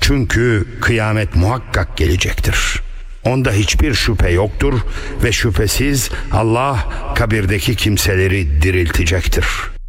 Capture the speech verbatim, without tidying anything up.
Çünkü kıyamet muhakkak gelecektir. Onda hiçbir şüphe yoktur ve şüphesiz Allah kabirdeki kimseleri diriltecektir.